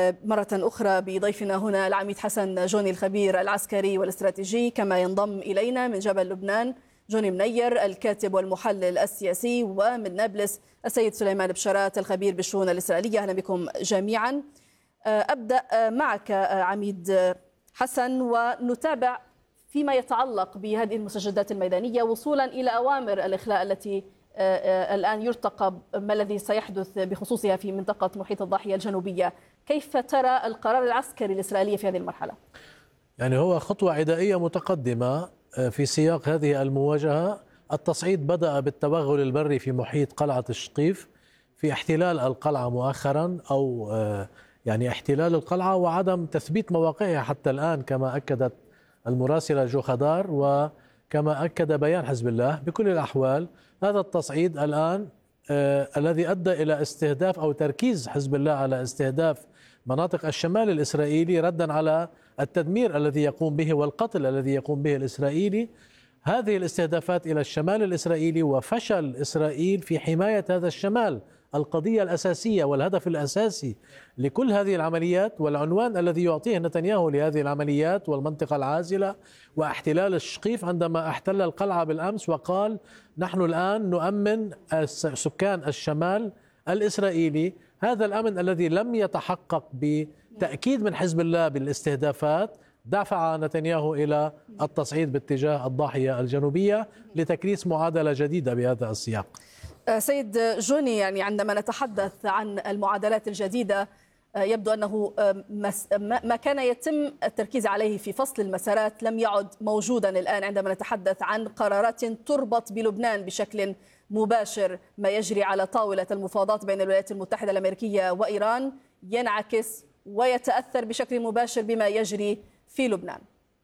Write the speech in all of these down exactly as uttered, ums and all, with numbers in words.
مرة أخرى بضيفنا هنا العميد حسن جوني الخبير العسكري والاستراتيجي، كما ينضم إلينا من جبل لبنان جوني منير الكاتب والمحلل السياسي، ومن نابلس السيد سليمان بشارات الخبير بالشؤون الإسرائيلية. أهلا بكم جميعا. أبدأ معك عميد حسن ونتابع فيما يتعلق بهذه المستجدات الميدانية وصولا إلى أوامر الإخلاء التي الآن يرتقب ما الذي سيحدث بخصوصها في منطقة محيط الضاحية الجنوبية. كيف ترى القرار العسكري الإسرائيلي في هذه المرحلة؟ يعني هو خطوة عدائية متقدمة في سياق هذه المواجهة. التصعيد بدأ بالتوغل البري في محيط قلعة الشقيف، في احتلال القلعة مؤخرا أو يعني احتلال القلعة وعدم تثبيت مواقعها حتى الآن، كما أكدت المراسلة جو خضار وكما أكد بيان حزب الله. بكل الأحوال هذا التصعيد الآن آه الذي أدى إلى استهداف أو تركيز حزب الله على استهداف مناطق الشمال الإسرائيلي ردا على التدمير الذي يقوم به والقتل الذي يقوم به الإسرائيلي. هذه الاستهدافات إلى الشمال الإسرائيلي وفشل إسرائيل في حماية هذا الشمال، القضية الأساسية والهدف الأساسي لكل هذه العمليات، والعنوان الذي يعطيه نتنياهو لهذه العمليات والمنطقة العازلة واحتلال الشقيف، عندما احتل القلعة بالأمس وقال نحن الآن نؤمن سكان الشمال الإسرائيلي. هذا الأمن الذي لم يتحقق بتأكيد من حزب الله بالاستهدافات دفع نتنياهو إلى التصعيد باتجاه الضاحية الجنوبية لتكريس معادلة جديدة بهذا السياق. سيد جوني، يعني عندما نتحدث عن المعادلات الجديدة يبدو أنه ما كان يتم التركيز عليه في فصل المسارات لم يعد موجودا الآن. عندما نتحدث عن قرارات تربط بلبنان بشكل مباشر، ما يجري على طاولة المفاوضات بين الولايات المتحدة الأمريكية وإيران ينعكس ويتأثر بشكل مباشر بما يجري في لبنان.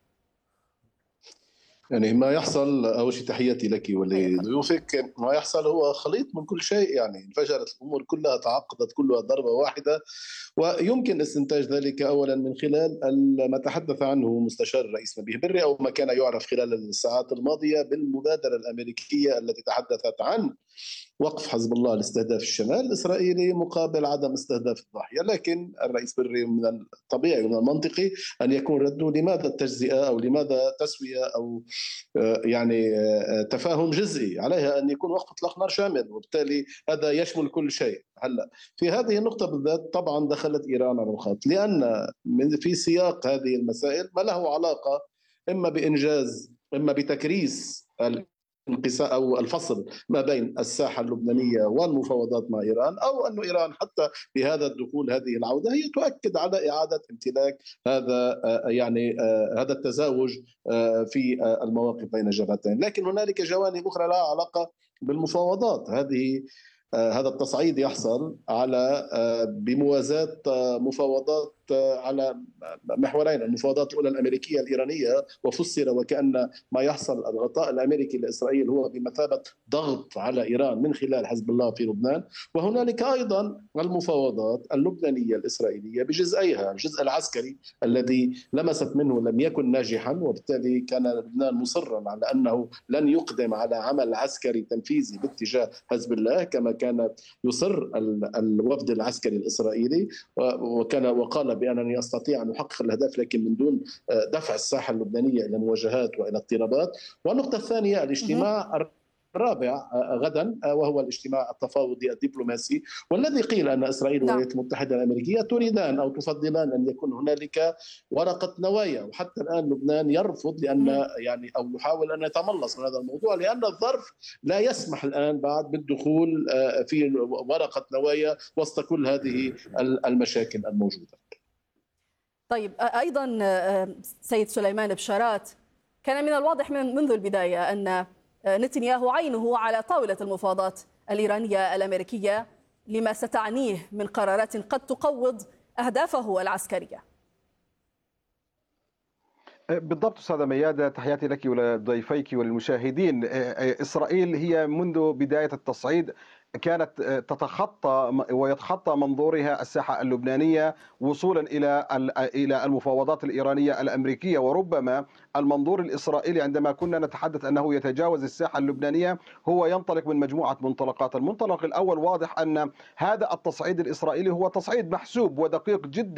يعني ما يحصل، أول شيء تحياتي لك ولضيوفك، ما يحصل هو خليط من كل شيء. يعني انفجرت الأمور كلها، تعقدت كلها ضربة واحدة، ويمكن استنتاج ذلك أولا من خلال ما تحدث عنه مستشار الرئيس نبيه بري أو ما كان يعرف خلال الساعات الماضية بالمبادرة الأمريكية التي تحدثت عن وقف حزب الله لاستهداف الشمال الإسرائيلي مقابل عدم استهداف الضاحية. لكن الرئيس بري من الطبيعي ومن المنطقي أن يكون رده لماذا التجزئة أو لماذا تسوية أو يعني تفاهم جزئي، عليها أن يكون وقف إطلاق نار شامل، وبالتالي هذا يشمل كل شيء. هلا في هذه النقطة بالذات طبعا دخلت إيران على الخط، لأن في سياق هذه المسائل ما له علاقة إما بإنجاز إما بتكريس الانقساء أو الفصل ما بين الساحة اللبنانية والمفاوضات مع إيران، أو أن إيران حتى بهذا الدخول هذه العودة هي تؤكد على إعادة امتلاك هذا يعني هذا التزاوج في المواقف بين الجبهتين. لكن هنالك جوانب أخرى لها علاقة بالمفاوضات. هذه هذا التصعيد يحصل على بموازاة مفاوضات على محورين، المفاوضات الأولى الأمريكية الإيرانية، وفسر وكأن ما يحصل الغطاء الأمريكي لإسرائيل هو بمثابة ضغط على إيران من خلال حزب الله في لبنان. وهنالك أيضا المفاوضات اللبنانية الإسرائيلية بجزئيها، الجزء العسكري الذي لمست منه لم يكن ناجحا، وبالتالي كان لبنان مصرا على أنه لن يقدم على عمل عسكري تنفيذي باتجاه حزب الله كما كان يصر الوفد العسكري الإسرائيلي، وكان وقال بأنني أستطيع أن أحقق الأهداف لكن من دون دفع الساحة اللبنانية إلى مواجهات وإلى اضطرابات. والنقطة الثانية الاجتماع الرابع غدا، وهو الاجتماع التفاوضي الدبلوماسي، والذي قيل أن إسرائيل والولايات المتحدة الأمريكية تريدان أو تفضلان أن يكون هنالك ورقة نوايا، وحتى الآن لبنان يرفض لأن يعني أو يحاول أن يتملص من هذا الموضوع، لأن الظرف لا يسمح الآن بعد بالدخول في ورقة نوايا وسط كل هذه المشاكل الموجودة. طيب أيضا سيد سليمان بشارات، كان من الواضح من منذ البداية أن نتنياهو عينه على طاولة المفاوضات الإيرانية الأمريكية لما ستعنيه من قرارات قد تقوض أهدافه العسكرية. بالضبط أستاذة ميادة، تحياتي لك ولضيفيك وللمشاهدين. إسرائيل هي منذ بداية التصعيد كانت تتخطى ويتخطى منظورها الساحة اللبنانية وصولا إلى إلى المفاوضات الإيرانية الأمريكية، وربما المنظور الإسرائيلي عندما كنا نتحدث أنه يتجاوز الساحة اللبنانية هو ينطلق من مجموعة منطلقات. المنطلق الأول واضح أن هذا التصعيد الإسرائيلي هو تصعيد محسوب ودقيق جدا